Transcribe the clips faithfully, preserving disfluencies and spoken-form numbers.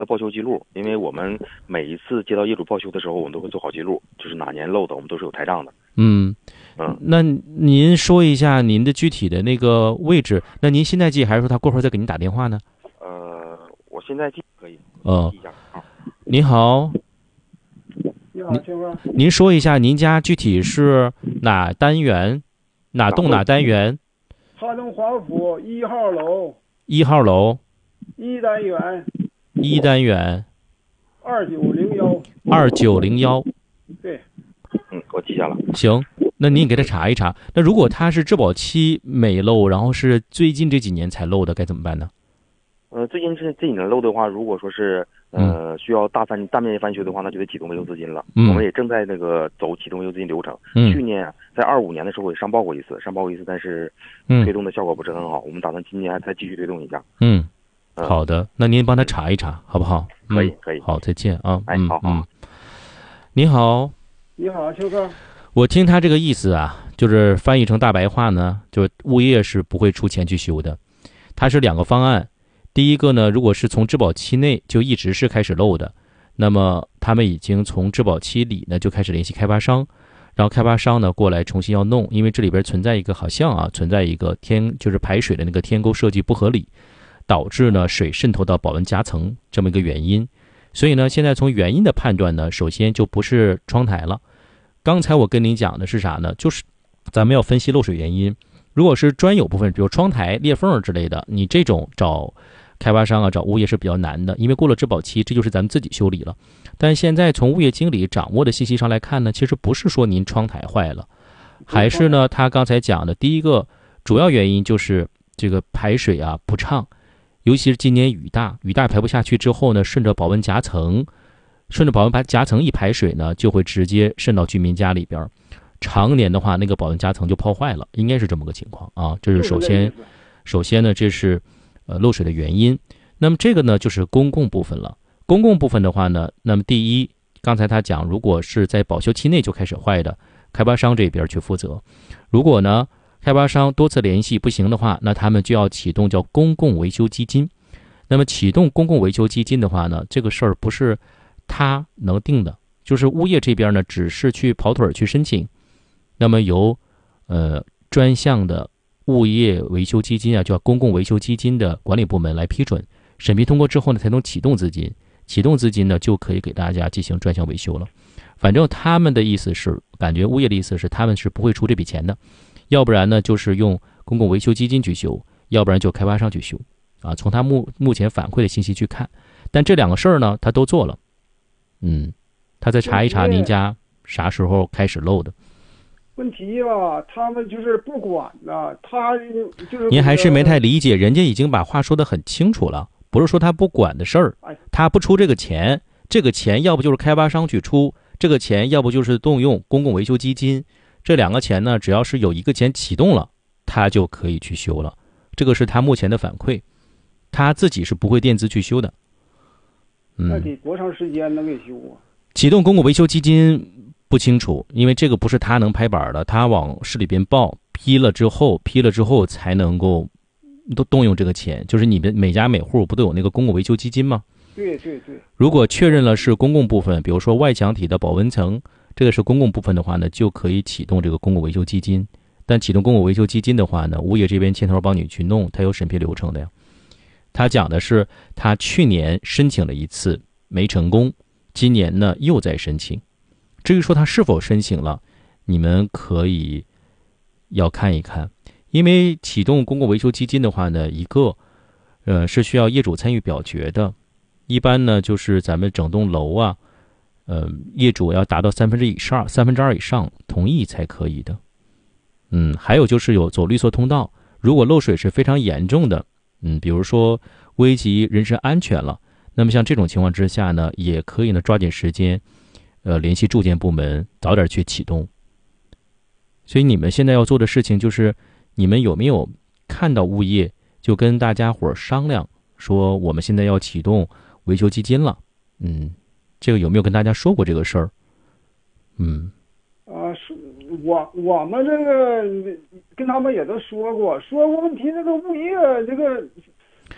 的报修记录，因为我们每一次接到业主报修的时候，我们都会做好记录，就是哪年漏的，我们都是有台账的。 嗯嗯， 那您说一下您的具体的那个位置？那您现在记，还是说他过会儿再给您打电话呢？ 呃，我现在记可以， 呃记一下啊。 您好， 你好，请问您说一下您家具体是哪单元，哪栋哪单元？ 哈登华府一号楼一号楼一单元一单元二九零幺。 二九零幺。 对， 嗯，我记下了。 行，那您给他查一查。那如果他是质保期没漏，然后是最近这几年才漏的，该怎么办呢？ 呃，最近这这几年漏的话，如果说是呃需要大翻大面积翻修的话，那就得启动维修资金了。 嗯我们也正在那个走启动维修资金流程。 嗯去年在二五年的时候也上报过一次，上报过一次，但是嗯推动的效果不是很好。我们打算今年再继续推动一下。 嗯， 嗯好的，那您帮他查一查，好不好？嗯可以可以。 好，再见啊。嗯哎好好嗯，你好， 你好，秋哥。 我听他这个意思啊，就是翻译成大白话呢，就是物业是不会出钱去修的。它是两个方案，第一个呢，如果是从质保期内就一直是开始漏的，那么他们已经从质保期里呢就开始联系开发商，然后开发商呢过来重新要弄，因为这里边存在一个好像啊存在一个天就是排水的那个天沟设计不合理，导致呢水渗透到保温夹层这么一个原因。所以呢，现在从原因的判断呢，首先就不是窗台了。刚才我跟您讲的是啥呢？就是咱们要分析漏水原因。如果是专有部分，比如窗台裂缝之类的，你这种找开发商啊、找物业是比较难的，因为过了质保期，这就是咱们自己修理了。但现在从物业经理掌握的信息上来看呢，其实不是说您窗台坏了，还是呢他刚才讲的第一个主要原因就是这个排水啊不畅，尤其是今年雨大，雨大排不下去之后呢，顺着保温夹层，顺着保温夹层一排水呢，就会直接渗到居民家里边。常年的话，那个保温夹层就泡坏了，应该是这么个情况啊。这是首先，首先呢，这是呃漏水的原因。那么这个呢，就是公共部分了。公共部分的话呢，那么第一，刚才他讲，如果是在保修期内就开始坏的，开发商这边去负责。如果呢，开发商多次联系不行的话，那他们就要启动叫公共维修基金。那么启动公共维修基金的话呢，这个事儿不是他能定的，就是物业这边呢，只是去跑腿去申请。那么由呃专项的物业维修基金啊，叫公共维修基金的管理部门来批准，审批通过之后呢，才能启动资金。启动资金呢，就可以给大家进行专项维修了。反正他们的意思是，感觉物业的意思是，他们是不会出这笔钱的，要不然呢，就是用公共维修基金去修，要不然就开发商去修。啊，从他目目前反馈的信息去看，但这两个事儿呢，他都做了。嗯，他再查一查您家啥时候开始漏的。 问题吧，他们就是不管的，他就是您还是没太理解，人家已经把话说得很清楚了，不是说他不管的事儿，他不出这个钱，这个钱要不就是开发商去出，这个钱要不就是动用公共维修基金，这两个钱呢，只要是有一个钱启动了，他就可以去修了。这个是他目前的反馈，他自己是不会垫资去修的。 嗯，那得多长时间能给修啊？ 启动公共维修基金不清楚，因为这个不是他能拍板的，他往市里边报，批了之后，批了之后才能够都动用这个钱。就是你们每家每户不都有那个公共维修基金吗？ 对对对。 如果确认了是公共部分，比如说外墙体的保温层，这个是公共部分的话呢，就可以启动这个公共维修基金。但启动公共维修基金的话呢，物业这边牵头帮你去弄，它有审批流程的呀。他讲的是他去年申请了一次没成功，今年呢又在申请。至于说他是否申请了，你们可以要看一看，因为启动公共维修基金的话呢，一个呃是需要业主参与表决的，一般呢就是咱们整栋楼啊，呃业主要达到三分之以上三分之二以上同意才可以的。嗯，还有就是有走绿色通道，如果漏水是非常严重的，嗯，比如说危及人身安全了，那么像这种情况之下呢，也可以呢抓紧时间，呃，联系住建部门，早点去启动。所以你们现在要做的事情就是，你们有没有看到物业就跟大家伙商量说，我们现在要启动维修基金了？嗯，这个有没有跟大家说过这个事儿？嗯。 啊，是我我们这个跟他们也都说过，说过问题，这个物业这个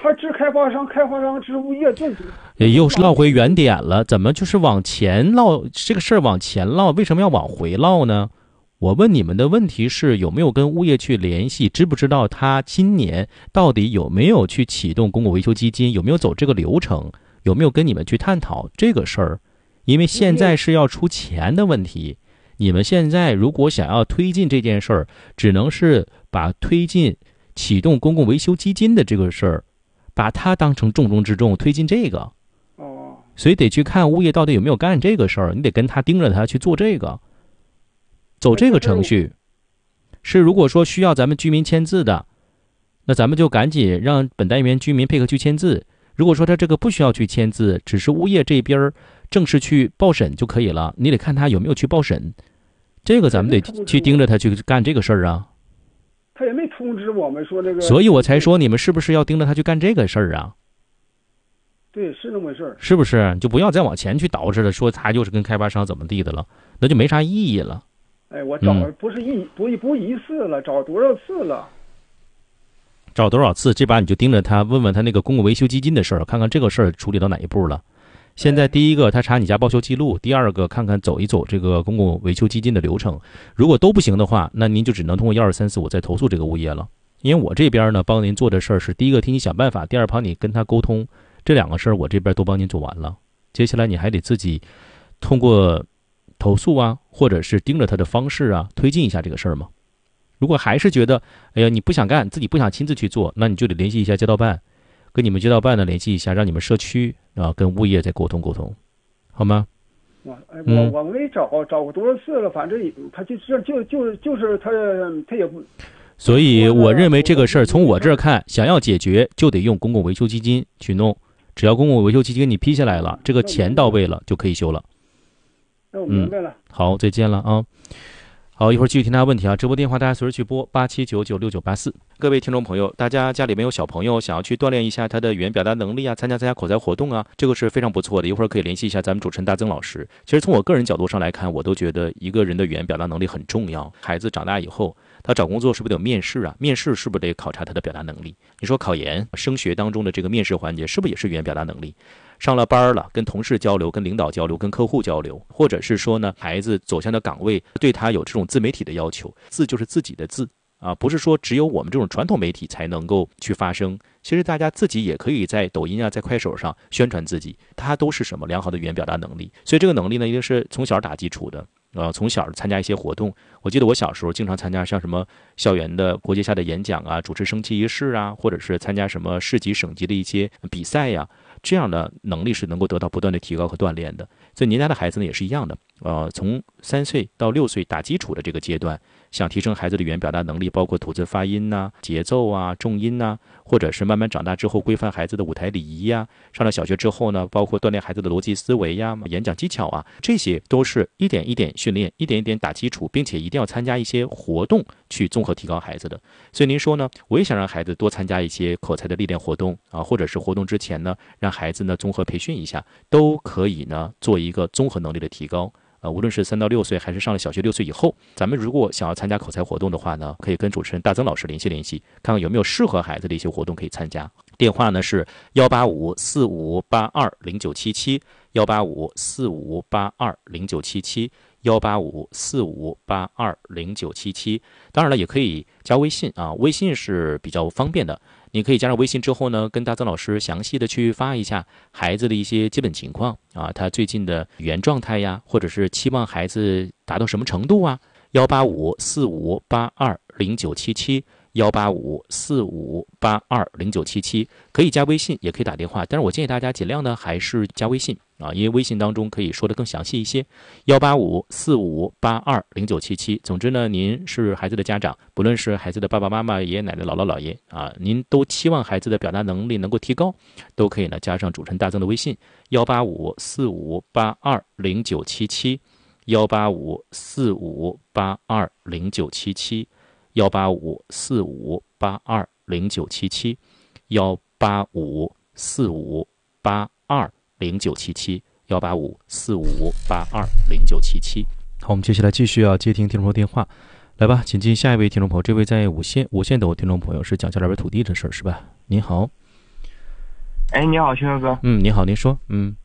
他治开发商，开发商治物业，这又是绕回原点了。怎么就是往前唠这个事儿往前唠？为什么要往回唠呢？我问你们的问题是有没有跟物业去联系，知不知道他今年到底有没有去启动公共维修基金，有没有走这个流程，有没有跟你们去探讨这个事儿？因为现在是要出钱的问题，你们现在如果想要推进这件事儿，只能是把推进启动公共维修基金的这个事儿，把它当成重中之重，推进这个。 哦， 所以得去看物业到底有没有干这个事儿，你得跟他盯着他去做这个。走这个程序是，如果说需要咱们居民签字的，那咱们就赶紧让本单元居民配合去签字。如果说他这个不需要去签字，只是物业这边正式去报审就可以了，你得看他有没有去报审，这个咱们得去盯着他去干这个事儿啊。 他也没通知我们说这个， 所以我才说你们是不是要盯着他去干这个事儿啊？ 对，是那么回事儿， 是不是？就不要再往前去捯饬了，说他就是跟开发商怎么地的了，那就没啥意义了。 哎，我找不是一、嗯、不一不一次了，找多少次了？ 找多少次？这把你就盯着他，问问他那个公共维修基金的事儿，看看这个事儿处理到哪一步了。现在第一个，他查你家报修记录；第二个，看看走一走这个公共维修基金的流程。如果都不行的话，那您就只能通过幺二三四五再投诉这个物业了。因为我这边呢，帮您做的事儿是第一个替你想办法，第二帮你跟他沟通，这两个事儿我这边都帮您做完了。接下来你还得自己通过投诉啊，或者是盯着他的方式啊，推进一下这个事儿嘛。如果还是觉得，哎呀，你不想干，自己不想亲自去做，那你就得联系一下街道办，跟你们街道办呢联系一下，让你们社区啊跟物业再沟通沟通，好吗？ 我哎我我没找找过多少次了，反正他就就就就就是他他也不。 所以我认为这个事儿从我这儿看，想要解决就得用公共维修基金去弄，只要公共维修基金给你批下来了，这个钱到位了就可以修了。 那我明白了。 嗯、好，再见了啊。好，一会儿继续听大家问题啊。直播电话大家随时去拨八七九九六九八四。各位听众朋友，大家家里面有小朋友，想要去锻炼一下他的语言表达能力啊，参加参加口才活动啊，这个是非常不错的。一会儿可以联系一下咱们主持人大曾老师。其实从我个人角度上来看，我都觉得一个人的语言表达能力很重要。孩子长大以后，他找工作是不是得有面试啊？面试是不是得考察他的表达能力？你说考研、升学当中的这个面试环节，是不是也是语言表达能力？上了班了，跟同事交流，跟领导交流，跟客户交流，或者是说呢，孩子走向的岗位对他有这种自媒体的要求，字就是自己的字啊，不是说只有我们这种传统媒体才能够去发声。其实大家自己也可以在抖音啊，在快手上宣传自己，它都是什么良好的语言表达能力。所以这个能力呢，一定是从小打基础的。呃，从小参加一些活动，我记得我小时候经常参加像什么校园的国际下的演讲啊，主持升旗仪式啊，或者是参加什么市级省级的一些比赛呀、啊，这样的能力是能够得到不断的提高和锻炼的。所以您家的孩子呢也是一样的，呃，从三岁到六岁打基础的这个阶段，想提升孩子的语言表达能力，包括吐字发音呐、啊、节奏啊、重音呐、啊，或者是慢慢长大之后规范孩子的舞台礼仪呀、啊，上了小学之后呢，包括锻炼孩子的逻辑思维呀、演讲技巧啊，这些都是一点一点训练，一点一点打基础，并且一定要参加一些活动去综合提高孩子的。所以您说呢，我也想让孩子多参加一些口才的历练活动啊，或者是活动之前呢，让孩子呢综合培训一下，都可以呢做一个综合能力的提高。呃，无论是三到六岁，还是上了小学六岁以后，咱们如果想要参加口才活动的话呢，可以跟主持人大曾老师联系联系，看看有没有适合孩子的一些活动可以参加。电话呢是幺八五四五八二零九七七，幺八五四五八二零九七七，幺八五四五八二零九七七。当然了，也可以加微信啊，微信是比较方便的。你可以加上微信之后呢，跟大曾老师详细的去发一下孩子的一些基本情况啊，他最近的语言状态呀，或者是期望孩子达到什么程度啊。幺八五四五八二零九七七，幺八五四五八二零九七七，可以加微信，也可以打电话，但是我建议大家尽量呢还是加微信啊，因为微信当中可以说的更详细一些。幺八五四五八二零九七七。总之呢，您是孩子的家长，不论是孩子的爸爸妈妈、爷爷奶奶、姥姥姥爷啊，您都期望孩子的表达能力能够提高，都可以呢加上主持人大曾的微信幺八五四五八二零九七七，幺八五四五八二零九七七，幺八五四五八二零九七七，幺八五四五八二零九七七，幺八五四五八二零九七七。好，我们接下来继续要接听听众朋友电话，来吧，请进下一位听众朋友。这位在五线五线的听众朋友是讲下这边土地的事儿是吧？您好。 哎，你好，星哥哥。 嗯，你好，您说。嗯